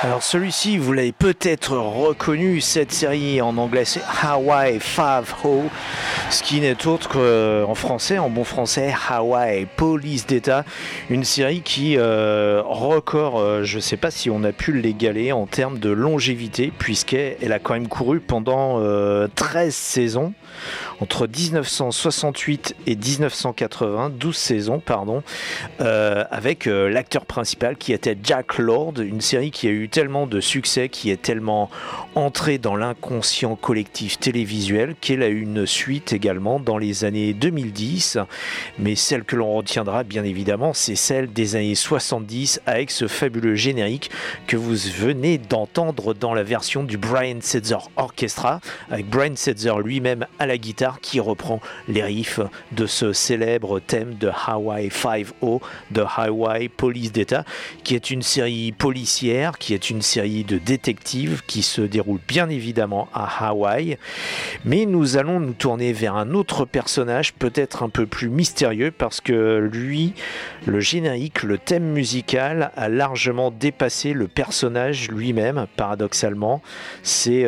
Alors celui-ci, vous l'avez peut-être reconnu, cette série en anglais c'est Hawaii 5-0, ce qui n'est autre qu'en français, en bon français, Hawaii Police d'État, une série qui record, je ne sais pas si on a pu l'égaler en termes de longévité, puisqu'elle a quand même couru pendant 13 saisons, entre 1968 et 1980, 12 saisons, pardon, avec l'acteur principal qui était Jack Lord, une série qui a eu tellement de succès, qui est tellement entrée dans l'inconscient collectif télévisuel qu'elle a eu une suite également dans les années 2010, mais celle que l'on retiendra bien évidemment, c'est celle des années 70 avec ce fabuleux générique que vous venez d'entendre dans la version du Brian Setzer Orchestra, avec Brian Setzer lui-même à la guitare qui reprend les riffs de ce célèbre thème de Hawaii 5-0, de Hawaii Police d'État, qui est une série policière, qui est une série de détectives qui se déroule bien évidemment à Hawaï, mais nous allons nous tourner vers un autre personnage peut-être un peu plus mystérieux parce que lui, le générique, le thème musical a largement dépassé le personnage lui-même, paradoxalement. C'est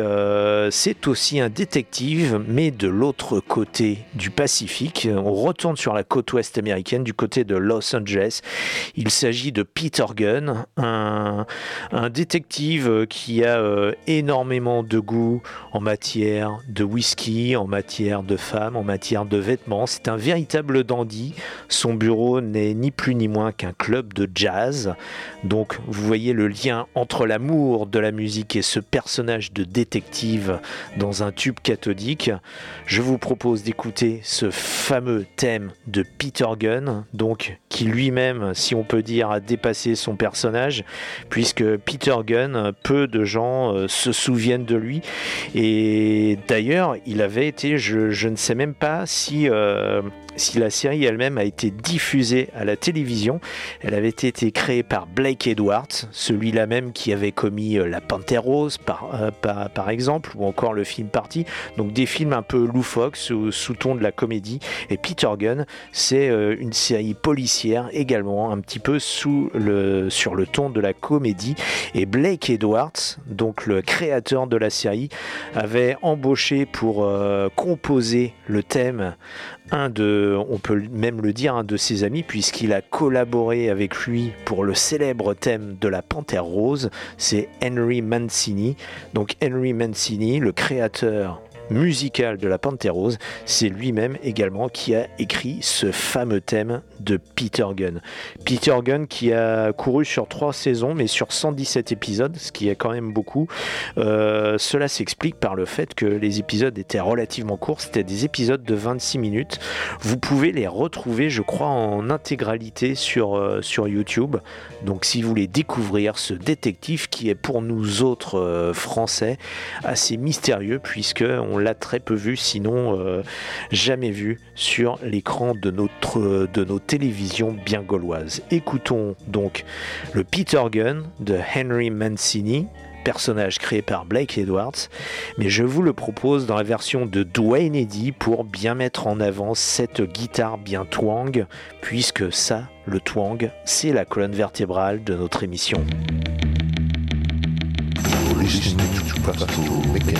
aussi un détective, mais de l'autre côté du Pacifique. On retourne sur la côte ouest américaine, du côté de Los Angeles. Il s'agit de Peter Gunn, un détective qui a énormément de goût en matière de whisky, en matière de femmes, en matière de vêtements. C'est un véritable dandy. Son bureau n'est ni plus ni moins qu'un club de jazz. Donc vous voyez le lien entre l'amour de la musique et ce personnage de détective dans un tube cathodique. Je vous propose d'écouter ce fameux thème de Peter Gunn, donc qui lui-même, si on peut dire, a dépassé son personnage, puisque Peter Gunn, peu de gens se souviennent de lui. Et d'ailleurs, il avait été, je ne sais même pas si la série elle-même a été diffusée à la télévision. Elle avait été créée par Blake Edwards, celui-là même qui avait commis La Panthère Rose par exemple, ou encore le film Party, donc des films un peu loufoques sous ton de la comédie. Et Peter Gunn, c'est une série policière également, un petit peu sur le ton de la comédie. Et Blake Edwards, donc le créateur de la série, avait embauché pour composer le thème on peut même le dire, un de ses amis, puisqu'il a collaboré avec lui pour le célèbre thème de La Panthère Rose, c'est Henry Mancini. Donc Henry Mancini, le créateur musical de La Panthère Rose, c'est lui-même également qui a écrit ce fameux thème de Peter Gunn. Peter Gunn qui a couru sur 3 saisons, mais sur 117 épisodes, ce qui est quand même beaucoup. Cela s'explique par le fait que les épisodes étaient relativement courts, c'était des épisodes de 26 minutes. Vous pouvez les retrouver, je crois, en intégralité sur YouTube. Donc si vous voulez découvrir ce détective qui est pour nous autres Français assez mystérieux, puisque on l'a très peu vu, sinon jamais vu sur l'écran de nos télévisions bien gauloises. Écoutons donc le Peter Gunn de Henry Mancini, personnage créé par Blake Edwards, mais je vous le propose dans la version de Duane Eddy pour bien mettre en avant cette guitare bien twang, puisque ça, le twang, c'est la colonne vertébrale de notre émission.